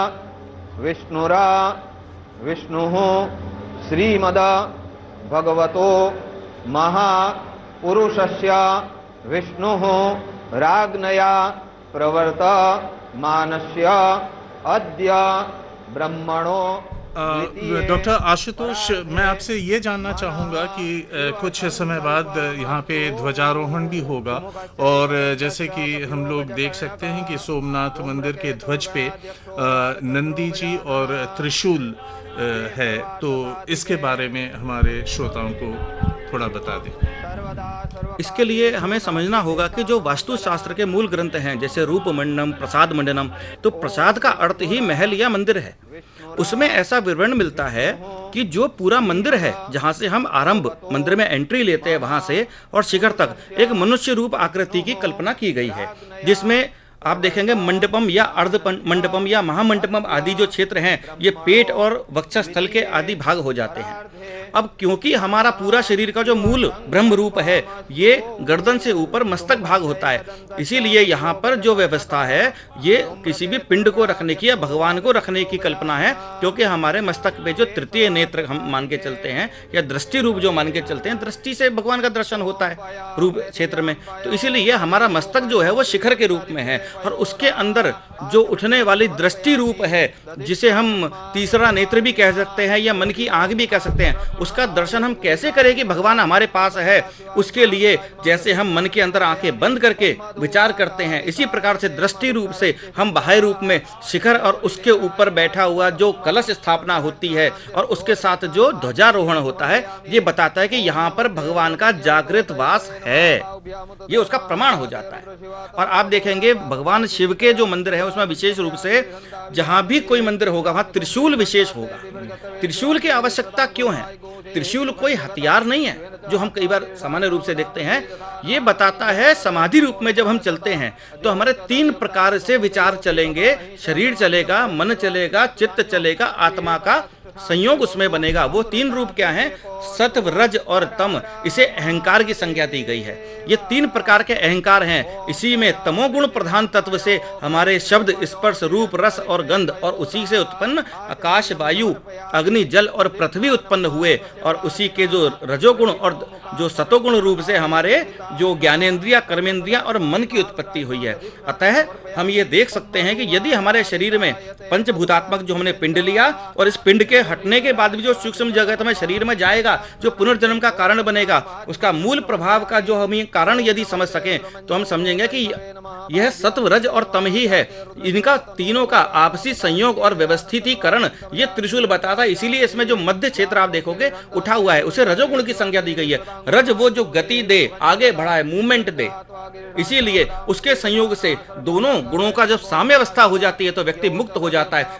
विष्णुरा विष्णुः श्रीमद भगवतो महापुरुषस्य विष्णुः राज्ञया प्रवर्तमानस्य अद्य ब्रह्मणो। डॉक्टर आशुतोष, मैं आपसे ये जानना चाहूँगा कि कुछ समय बाद यहाँ पे ध्वजारोहण भी होगा और जैसे कि हम लोग देख सकते हैं कि सोमनाथ मंदिर के ध्वज पे नंदी जी और त्रिशूल है, तो इसके बारे में हमारे श्रोताओं को थोड़ा बता दें। इसके लिए हमें समझना होगा कि जो वास्तुशास्त्र के मूल ग्रंथ हैं, जैसे रूप मंडनम, प्रसाद मंडनम, तो प्रसाद का अर्थ ही महल या मंदिर है। उसमें ऐसा विवरण मिलता है कि जो पूरा मंदिर है, जहाँ से हम आरंभ मंदिर में एंट्री लेते हैं, वहाँ से और शिखर तक एक मनुष्य रूप आकृति की कल्पना की गई है, जिसमें आप देखेंगे मंडपम या अर्ध मंडपम या महामंडपम आदि जो क्षेत्र हैं, ये पेट और वक्षस्थल के आदि भाग हो जाते हैं। अब क्योंकि हमारा पूरा शरीर का जो मूल ब्रह्म रूप है, ये गर्दन से ऊपर मस्तक भाग होता है, इसीलिए यहाँ पर जो व्यवस्था है ये किसी भी पिंड को रखने की या भगवान को रखने की कल्पना है, क्योंकि हमारे मस्तक पे जो तृतीय नेत्र हम मान के चलते हैं या दृष्टि रूप जो मान के चलते हैं, दृष्टि से भगवान का दर्शन होता है रूप क्षेत्र में, तो इसीलिए हमारा मस्तक जो है वो शिखर के रूप में है और उसके अंदर जो उठने वाली दृष्टि रूप है, जिसे हम तीसरा नेत्र भी कह सकते हैं या मन की आंख भी कह सकते हैं, उसका दर्शन हम कैसे करें कि भगवान हमारे पास है। उसके लिए जैसे हम मन के अंदर आंखें बंद करके विचार करते हैं, इसी प्रकार से दृष्टि रूप से हम बाह्य रूप में शिखर और उसके ऊपर बैठा हुआ जो कलश स्थापना होती है और उसके साथ जो ध्वजारोहण होता है, ये बताता है कि यहाँ पर भगवान का जागृत वास है, ये उसका प्रमाण हो जाता है। और आप देखेंगे भगवान शिव के जो मंदिर है उसमें विशेष रूप से जहां भी कोई मंदिर होगा वहां त्रिशूल विशेष होगा। त्रिशूल की आवश्यकता क्यों है? त्रिशूल कोई हथियार नहीं है जो हम कई बार सामान्य रूप से देखते हैं, ये बताता है समाधि रूप में जब हम चलते हैं तो हमारे तीन प्रकार से विचार चलेंगे, शरीर चलेगा, मन चलेगा, चित्त चलेगा, आत्मा का संयोग उसमें बनेगा। वो तीन रूप क्या हैं? सत्व, रज और तम। इसे अहंकार की संज्ञा दी गई है। ये तीन प्रकार के अहंकार हैं। इसी में तमोगुण प्रधान तत्व से हमारे शब्द, स्पर्श, रूप, रस और गंध, और उसी से उत्पन्न आकाश, वायु, अग्नि, जल और पृथ्वी उत्पन्न हुए, और उसी के जो रजोगुण और जो सतोगुण रूप से हमारे जो ज्ञानेंद्रिया, कर्मेंद्रिया और मन की उत्पत्ति हुई है। अतः हम ये देख सकते हैं कि यदि हमारे शरीर में पंचभूतात्मक जो हमने पिंड लिया और इस पिंड के हटने के बाद भी जो सूक्ष्म जगत में शरीर में जाएगा, जो पुनर्जन्म का कारण बनेगा, उसका मूल प्रभाव का जो हम कारण यदि समझ सकें तो हम समझेंगे कि यह सत्व, रज और तम ही है। इनका तीनों का आपसी संयोग और व्यवस्थितीकरण ये त्रिशूल बताता है। इसीलिए इसमें जो मध्य क्षेत्र आप देखोगे उठा हुआ है, उसे रजोगुण की संज्ञा दी गई है। रज वो जो गति दे, आगे बढ़ाए, मूवमेंट दे, इसीलिए उसके संयोग से दोनों गुणों का जब साम्यावस्था हो जाती है तो व्यक्ति मुक्त हो जाता है।